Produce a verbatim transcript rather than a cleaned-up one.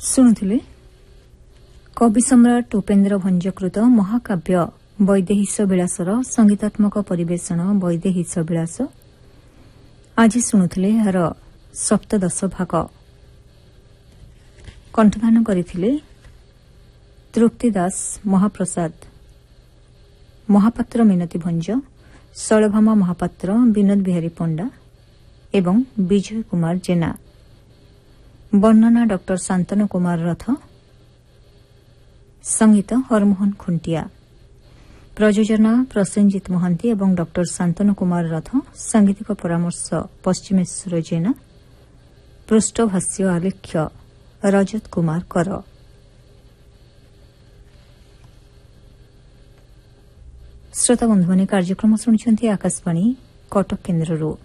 ଶୁଣୁଥିଲେ କବି ସମ୍ରାଟ ଉପେନ୍ଦ୍ର ଭଞ୍ଜକୃତ ମହାକାବ୍ୟ ବୈଦେହୀଶ ବିଳାସର ସଙ୍ଗୀତାତ୍ମକ ପରିବେଷଣ ବୈଦେହୀଶ ବିଳାସ। ଆଜି ଶୁଣୁଥିଲେ ଏହାର ସପ୍ତଦଶ ଭାଗ। କଣ୍ଠଦାନ କରିଥିଲେ ତୃପ୍ତି ଦାସ ମହାପ୍ରସାଦ, ମହାପାତ୍ର ମିନତୀ ଭଞ୍ଜ, ଶୈଳଭାମା ମହାପାତ୍ର, ବିନୋଦ ବିହାରୀ ପଣ୍ଡା ଏବଂ ବିଜୟ କୁମାର ଜେନା। ବର୍ଣ୍ଣନା ଡକ୍ଟର ଶାନ୍ତନୁ କୁମାର ରଥ, ସଙ୍ଗୀତ ହରମୋହନ ଖୁଣ୍ଟିଆ, ପ୍ରଯୋଜନା ପ୍ରସେନଜିତ ମହାନ୍ତି ଏବଂ ଡକ୍ଟର ଶାନ୍ତନୁ କୁମାର ରଥ, ସାଙ୍ଗୀତିକ ପରାମର୍ଶ ପଶ୍ଚିମେଶ୍ୱର ଜେନା, ପୃଷ୍ଠଭାଷ୍ୟ ଆଲେଖ୍ୟ ରଜତ କୁମାର କର। ଶ୍ରୋତା ବନ୍ଧୁମାନେ କାର୍ଯ୍ୟକ୍ରମ ଶୁଣୁଛନ୍ତି ଆକାଶବାଣୀ କଟକ କେନ୍ଦ୍ରରୁ।